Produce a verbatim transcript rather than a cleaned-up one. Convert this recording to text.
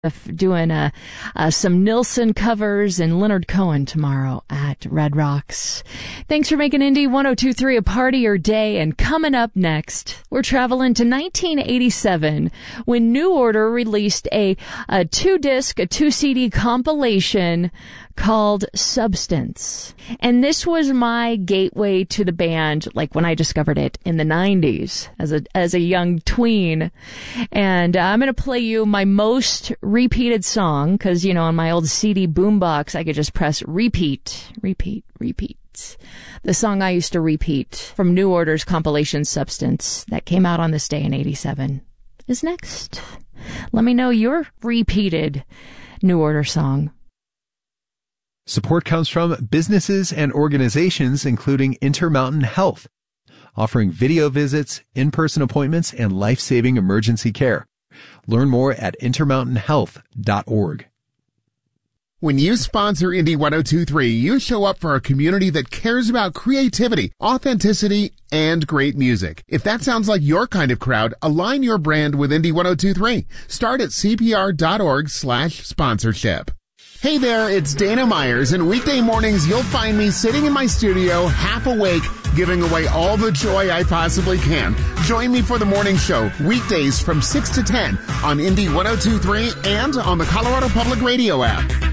doing uh, uh, some Nilsson covers and Leonard Cohen tomorrow at Red Rocks. Thanks for making Indie one oh two point three a part of your day. And coming up next, we're traveling to nineteen eighty-seven when New Order released a, a two-disc, a two-C D compilation called Substance. And this was my gateway to the band, like when I discovered it in the nineties as a as a young tween. And uh, I'm going to play you my most repeated song, because, you know, on my old C D boombox, I could just press repeat, repeat, repeat. The song I used to repeat from New Order's compilation Substance that came out on this day in eighty-seven is next. Let me know your repeated New Order song. Support comes from businesses and organizations including Intermountain Health, offering video visits, in-person appointments, and life-saving emergency care. Learn more at intermountain health dot org. When you sponsor Indie one oh two point three, you show up for a community that cares about creativity, authenticity, and great music. If that sounds like your kind of crowd, align your brand with Indie one oh two point three. Start at c p r dot org slash sponsorship. Hey there, it's Dana Myers, and weekday mornings you'll find me sitting in my studio, half awake, giving away all the joy I possibly can. Join me for the morning show, weekdays from six to ten on Indie one oh two point three and on the Colorado Public Radio app.